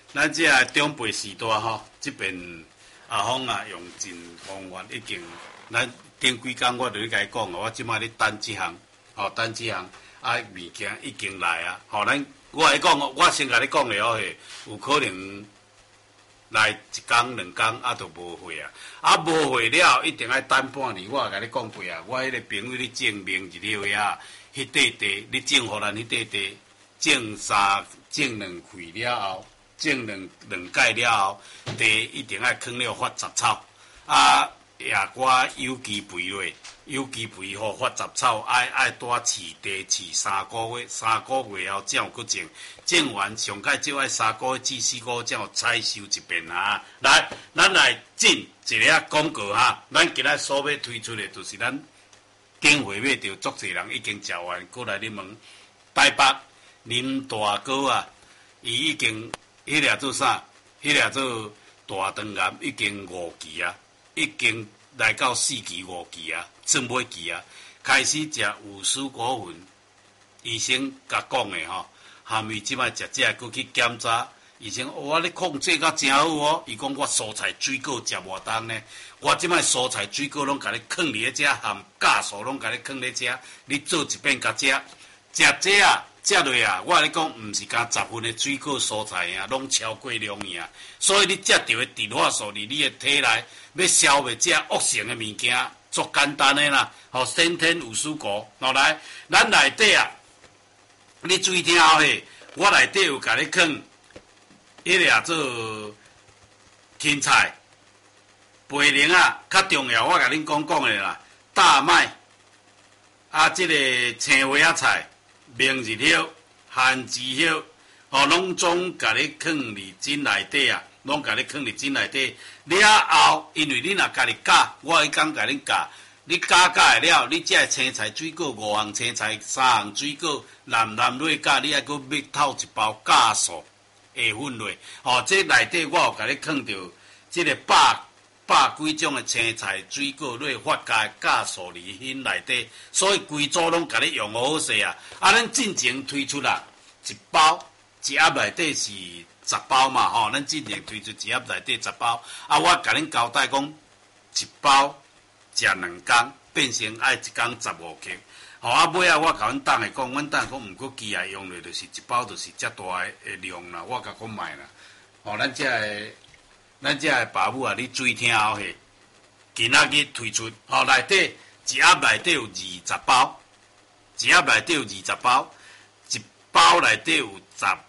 咱这个长辈时代吼，这边阿峰啊用尽方法已经，咱顶几工我就咧甲伊讲我即摆咧等即项，等即项物件已经来啊，咱我来讲，我先甲你讲了吼，有可能来一工两工就无货啊，无货了一定要等半年。我也甲你讲过啊，我迄个朋友咧证明一了呀，迄块地你种互咱迄块地，种两开了后，种两届了后，地一定要囥了发杂草也我有机肥落，有机肥互发杂草，爱带饲地饲3个月，3个月后才有搁种，种完上盖少爱3个月至4个月才有采收一遍啊！来，咱来进一个广告哈，咱今仔所要推出的就是咱顶回买着足侪人已经食完，过来你问台北林大哥啊，伊已经迄俩做啥？迄俩做大肠癌已经5期啊！已经来到4期5期啊，算尾期啊，开始食有蔬果粉，医生甲讲的吼，含伊即摆食这个，去检查，医生我咧控制甲真好哦。伊讲我蔬菜水果食偌重呢，我即摆蔬菜水果拢甲你放伫咧遮，含酵素拢甲你放咧遮，你做一遍甲食这啊。食落啊，我咧讲，毋是甲10份的水果蔬菜啊，拢超过量啊。所以你食到的植化素伫你的体内，要消灭这恶性的物件，足简单的啦。先天有蔬果，来，咱内底啊，你注意听好嘿，我内底有甲你放，迄个做芹菜、培灵啊，较重要，我甲恁讲的啦，大麦这个青花菜。明日叶、番薯叶，拢总甲你放入井内底啊，拢甲你放入井内底。了后，因为你若家己教，我迄工甲你教，你教了，你这青菜水果5项青菜3项水果，蓝落教，你还佫要透一包酵素下粉落。这内底我有甲你放着这个百几种的青菜水果类发酵酵素里迄内底，所以规组拢甲你用好势啊！咱进前推出啦，一包一盒内底是10包嘛，咱进前推出一盒内底10包，我甲恁交代讲，一包食2工，变成爱一工15克。尾我甲阮党的讲，阮党讲毋过机械用的，就是一包就是遮大的量啦，我甲讲卖啦。咱这爸母啊，你注意听好嘿。今仔日推出，内底一盒内底有20包，一盒内底有20包，一包内底有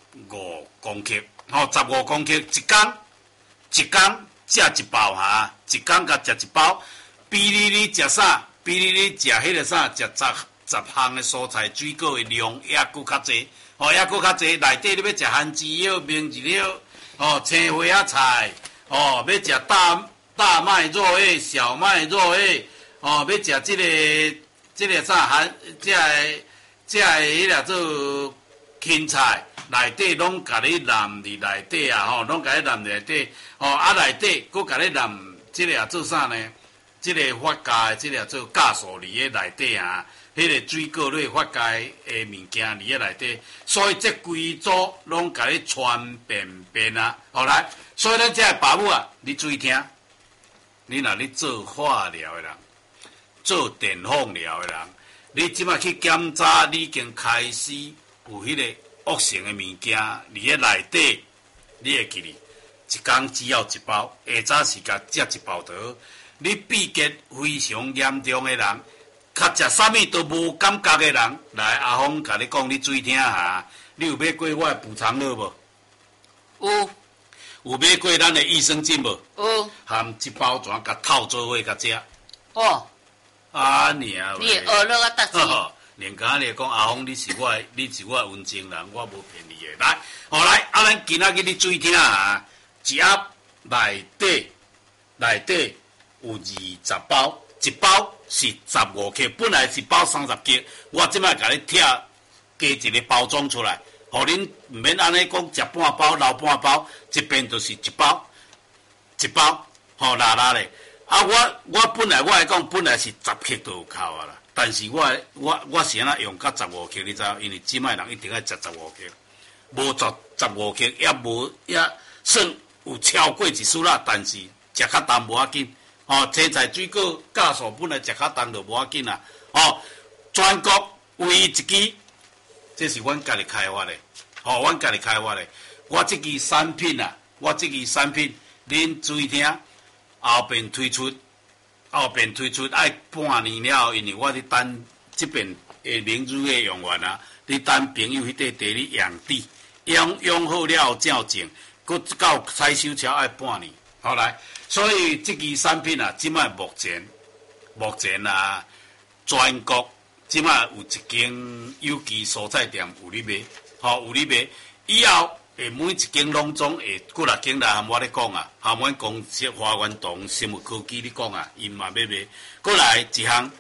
15公克，15公克一工食一包哈，一工甲食一包，比你食啥？比你食迄个啥？食10项的蔬菜水果的量也佫较济，也佫较济。内底你要食番薯叶、明日叶，青花菜。要食大麦肉诶，小麦肉诶，要食这个啥这个迄个做芹菜，内底拢甲你淋伫内底啊，拢甲你淋内底，内底佫甲你淋这个做啥呢？这个发酵的这个做酵素伫咧内底啊，迄个水果类发酵的物件伫咧内底，所以这规组拢甲你传遍啊，来。所以咱这爸母啊，你注意听，你若你做化疗的人，做电放疗的人，你即摆去检查，你已经开始有迄个恶性的物件伫咧内底，你会记哩，一工只要一包，下早时间食一包就好。你闭结非常严重的人，较食啥物都无感觉的人，来阿峰甲你讲，你注意听下，你有买过我的补偿乐无？有买过咱的益生菌无？有，含一包全甲套做伙甲食。你学了啊，搭子。连讲你讲阿峰，你是我温情人，我无骗你的。来，咱今仔日你注意听啊，一盒内底有20包，一包是15克，本来是包30克，我即摆甲你加一个包装出来。互恁毋免安尼讲食半包留半包，一边就是一包，拉咧。我本来来讲，本来是10克都有扣啊啦，但是我是安那用到15克，你知道？因为即摆人一定要食15克，无15克也算有超过1输啦，但是食较重无要紧。青菜、水果、酵素本来食较重就无要紧啦。全国唯一一支，这是阮家己开发的。阮家己开发的。我这支产品，恁注意听，后边推出爱半年了，因为我咧等这边的明珠的用完啊，你等朋友迄块地咧养地，养好了后照种，佮到采收才爱半年。好来，所以这支产品啊，即卖目前啊，全国即卖有一间有机蔬菜店有咧卖，有咧卖，以后。每一间拢总会过来间来含我咧讲啊，含阮公司华源堂生物科技咧讲啊，因嘛要卖。过来一项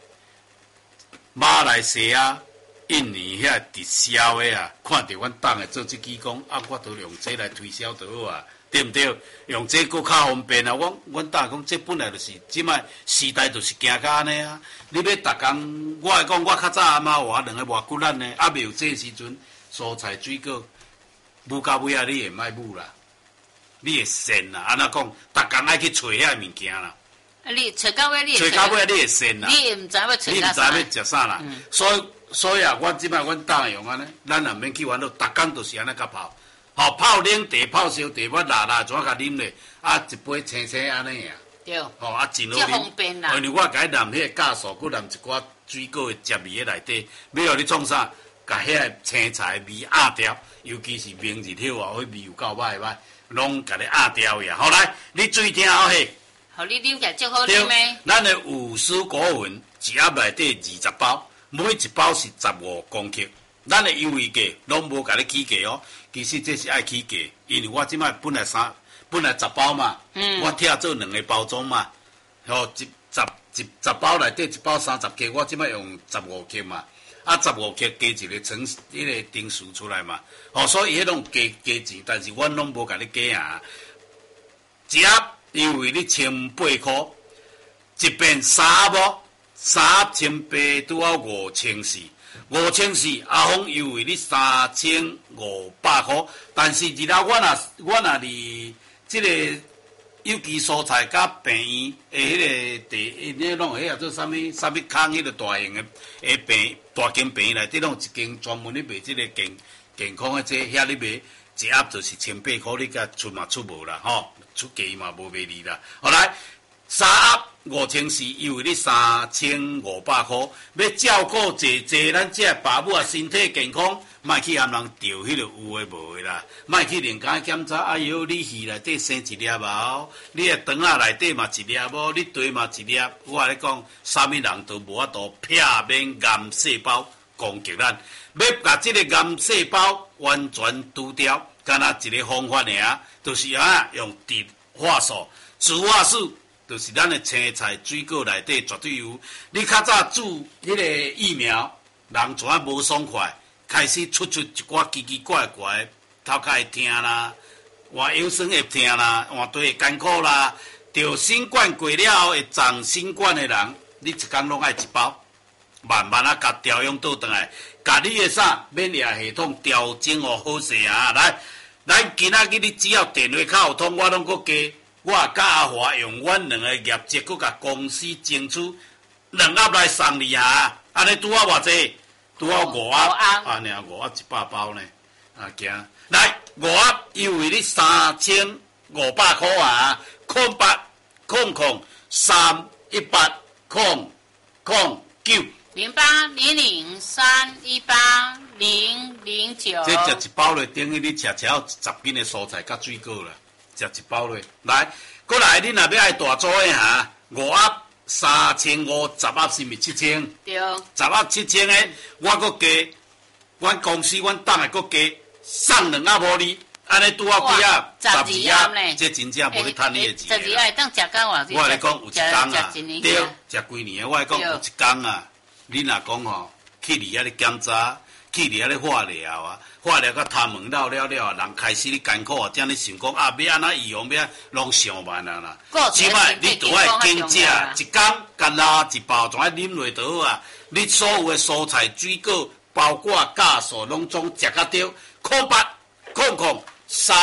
马来西亚、印尼遐直销的啊，看到阮党的做这支讲啊，我都用这来推销就好啊，对不对？用这搁较方便啊。阮党讲这本来就是即摆时代就是行到安尼啊。你要逐工，我来讲我较早阿妈话两个外骨力呢，未有这时阵蔬菜水果。母到尾啊，你会卖母啦，你会sen啦，安怎讲？逐工爱去找遐物件啦。 你找到尾，你找到尾，你会sen啦。 你毋知要找啥？ 你毋知要食啥啦。所以啊，阮即摆阮当用安尼，咱也免去烦恼，逐工都是安尼甲泡。泡冷茶、泡烧茶，我拉怎甲啉咧？一杯青青安尼啊。 对。 真好啉。 方便啦。 因为我甲伊淋迄个酵素，佮淋一寡水果的汁味喺内底，要互你创啥？甲遐个青菜味压掉。尤其是明日头啊，迄味有够歹，拢甲你压掉呀。好来，你注意听好嘿。 互你啉起来足好啉诶。 咱的五丝果粉一盒内底20包，每一包是15公克。咱的优惠价拢无甲你起价哦。其实这是爱起价，因为我即摆本来10包嘛，我拆做2个包装嘛。10包内底1包30克，我即摆用15克嘛。15克加一个乘迄个定数出来嘛，所以迄种加钱，但是阮拢无甲你加啊。一盒优惠你1800块，一遍3盒3盒1800拄好5400，5400阿峰优惠你3500块，但是日后我若离即个有机蔬菜甲病院的迄个地，迄拢迄做啥物空迄个大型的大间病院内底，拢一间专门咧卖即个健康的遐咧卖，一盒就是1800块，你甲出嘛出无啦，出价嘛无卖你啦。好来，3盒5400，优惠你3500块，要照顾坐咱这爸母啊身体健康。莫去含人钓迄个有诶无诶啦，莫去连甲检查，哎哟，你鱼内底生一粒啊，你诶肠仔内底嘛一粒无，你腿嘛一粒，我咧讲，啥物人都无法度避免癌细胞攻击咱，要甲即个癌细胞完全除掉，干那一个方法尔，就是用植化素，植化素就是咱诶青菜水果内底绝对有。你较早煮迄个疫苗，人怎啊无爽快？开始出一寡奇奇怪怪，头壳会痛啦，换腰酸会痛啦，换腿会艰苦啦。得新冠过了后会长新冠的人，你一工拢爱1包，慢慢啊甲调养倒转来，甲你的啥免疫系统调整好势啊！来，咱今仔日你只要电话卡有通，我拢搁加，我甲阿华用阮2个业绩，搁甲公司争取2盒来送你啊！安尼拄好偌济？拄好5盒，啊，尔5盒100包呢，行，来5盒优惠你3500块啊！0800318009。 0800318009。 这食一包咧，等于你吃10斤的蔬菜甲水果啦，食一包咧。来，过来，你若要爱大组的哈，5盒。3500，10盒是毋是7000？ 对。 10盒7000的，我搁加，阮公司阮党的搁加送2盒互你，安尼拄好几盒？12盒呢？这真正无你趁你的钱。 12盒当食到偌济？ 我来讲有一工啊， 对， 食几年的，我来讲有一工啊。你若讲吼，去伫遐咧检查，去伫遐咧化疗啊。化疗甲头毛绕了，人开始咧艰苦啊，这样咧想讲啊，要安怎预防，要拢上慢啊啦。即摆你拄爱紧食，一工甲拉1包，就爱啉落就好啊。你所有的蔬菜、水果，包括酵素，拢总食较对。0800318009，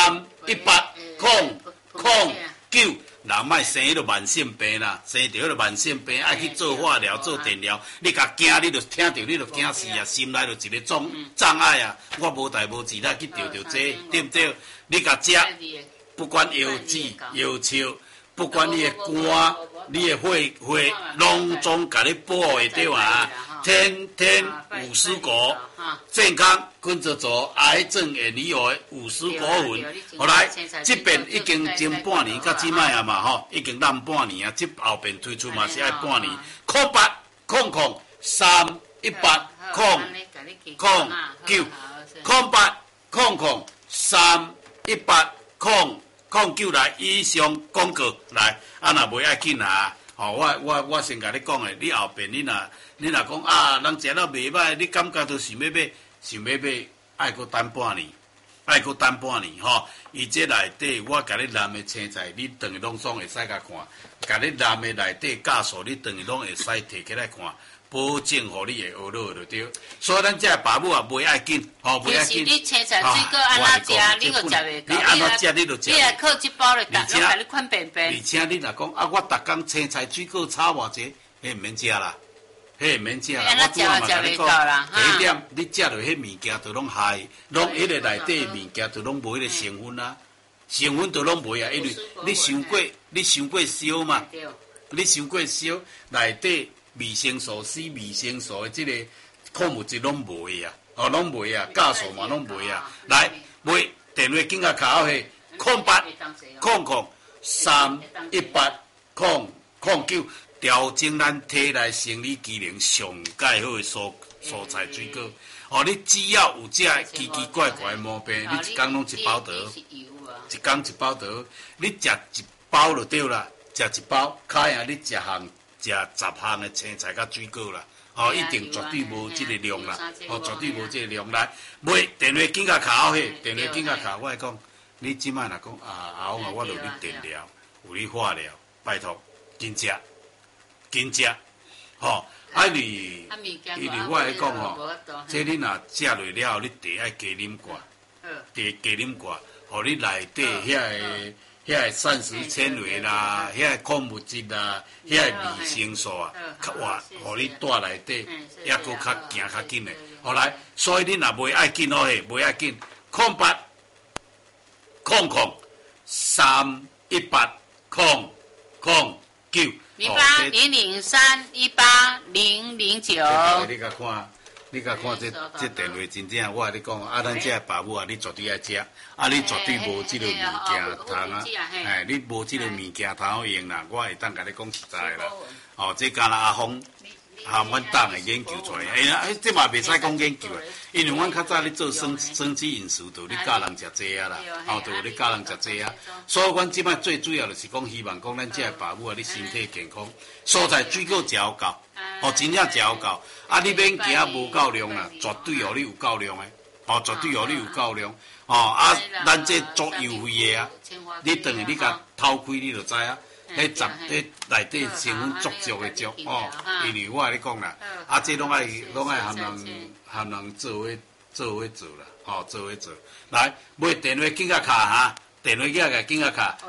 180009。人莫生迄个慢性病啦，生着迄个慢性病，爱去做化疗、做电疗，你甲惊，你就听着，你就惊死啊！心内就一个障碍啊！我无代无志，咱去着这，对不对？你甲食，不管腰子、腰笑，不管你的肝、你的血，拢总甲你保护的对啊！天天五蔬果，健康均足足，癌症会离癌五蔬果粉。后来这边已经前半年到即摆啊嘛吼，已经烂半年啊，这后边推出嘛是爱半年。08003809，08003809来以上广告来，啊若袂要紧啊。哦，我先甲你讲诶，你后边你若讲啊，人食了袂歹，你感觉都想要买，爱搁等半年，吼。伊这内底我甲你南诶青菜，你等于拢会使甲看，甲你南诶内底酵素，你等于拢会使摕起来看，保证互你会学落就对。所以咱这爸母啊，袂要紧，吼，袂要紧。 其实你青菜水果安怎食，你就食袂到。 你安怎食，你就食。 你来靠一包来打，拢甲你款便便。 而且你若讲啊，我逐工青菜水果炒偌济，迄毋免食啦。迄毋免食啦，我拄仔嘛甲你讲，第一点，你食着迄物件就拢害，拢迄个内底物件就拢无迄个成分啊，成分就拢袂啊，因为你伤过烧嘛，你伤过烧，内底维生素 C、维生素的即个矿物质拢袂啊，拢袂啊，酵素嘛拢袂啊，来，买电话紧甲卡好去0800031809。调整咱体内生理机能上介好的蔬菜水果，你只要有这奇奇怪怪的毛病，你一工拢一包得，一工一包得，你食一包就对啦，食一包，卡样你食10项的青菜甲水果啦，一定绝对无这个量啦，绝对无这个量来，买电话紧甲卡去，电话紧甲卡，我来讲，你即摆若讲阿翁啊，我有你电疗，有你化疗，拜托，紧食，因为我来讲这你若食落了，你茶爱加啉寡，加啉寡，互你内底遐个膳食纤维啦，遐个矿物质啦，遐个维生素啊，较活，互你带内底，抑搁较行较紧的。后来，所以你若袂爱紧嘿，袂爱紧，08003809。 0800318009。 你甲看这电话真正，我甲你讲，咱这爸母啊，你绝对爱食，你绝对无这个物件通啊，你无这个物件通用啦，我会当甲你讲实在啦，这敢若阿峰含阮党的研究出来，这嘛袂使讲研究的，因为阮较早咧做生机饮食，就你教人食这啊啦，就你教人食这啊，所以阮即摆最主要就是讲，希望讲咱这爸母啊，你身体健康，蔬菜水果食有够，真正食有够，你免惊无够量啦，绝对互你有够量的，绝对互你有够量，咱这足优惠的啊，你等于你甲偷开你就知啊。迄内底成分足足的足因为我甲你讲啦，这拢爱含人做伙做啦，做伙做。来，买电话紧甲卡哈，电话紧甲卡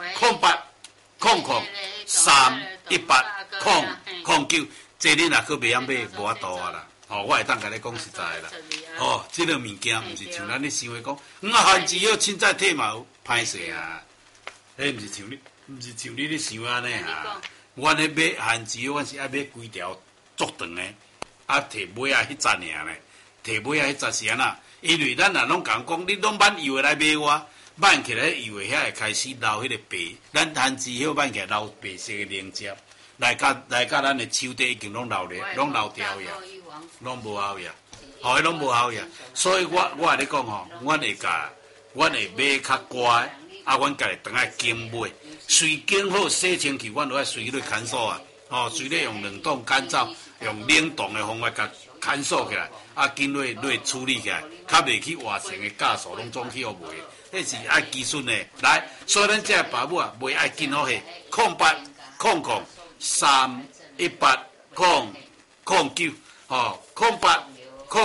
，0800318009，这你若去袂晓买，无法度啊啦。我会当甲你讲实在啦。这个物件毋是像咱咧想的讲，番薯要凊彩体嘛歹势啊，迄毋是像你。毋是像你咧想安尼啊！阮咧买番薯，阮是爱买规条足长的，摕尾啊迄截尔呢，摕尾啊迄截是安那？因为咱若拢讲，你拢挽油的来买我，挽起来油的遐会开始流迄个白，咱番薯迄挽起来流白色的凝胶，来甲咱的手底已经拢流掉呀，拢无效呀，迄拢无效呀。所以我甲你讲阮会买较乖，阮家己当爱精买。水经好洗清气，阮就爱水去干燥啊！水咧用冷冻干燥，用冷冻的方法甲干燥起来，紧落处理起来，较袂去活性的酵素拢总去互卖，迄是爱技术的。来，所以咱这爸母啊，袂爱紧好去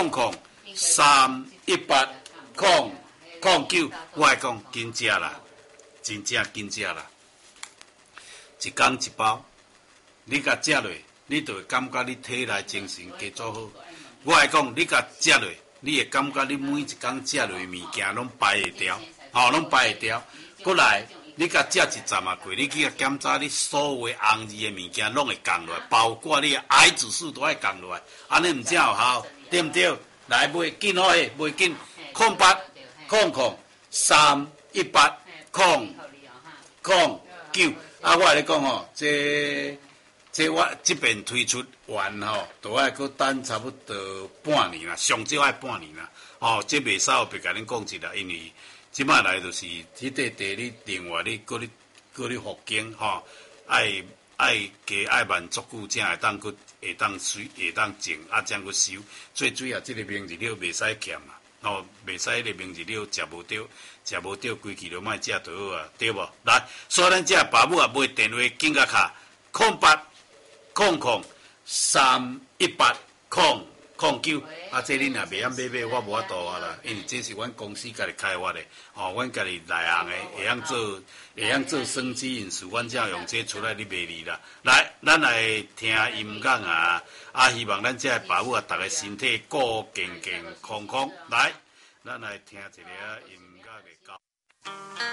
0800318009，0800318009，我来讲紧食啦。 真正紧食啦，一天一包，你甲食落，你就会感觉你体内精神加做好。我来讲，你甲食落，你会感觉你每一天食落的物件拢排会掉，拢排会掉。过来，你甲食一站啊过，你去检查你所有红字的物件拢会降落来，包括你的癌指数都会降落来，安尼毋正有效，对毋对？来，袂紧好诶，袂紧，08003809，啊，我来讲吼，这我这边推出完吼，都爱搁等差不多半年啦，上少爱半年啦。这袂使我别甲恁讲一下，因为即摆来就是迄块地你另外你搁你复经爱万足久才会当水会当种啊，才搁收。做水啊，这个明日了袂使欠啊，袂使迄个明日了食无着，规期就莫食就好啊，对无？来，所以咱这爸母啊，买电话紧甲卡08003809，啊，这恁若袂晓买，我无法度啊啦，因为这是阮公司家己开发的，阮家己内行的，会晓做生机饮食，阮才用这出来咧卖你啦。来，咱来听音乐啊，希望咱这爸母啊，逐个身体顾健康康。来，咱来听一个音乐的歌。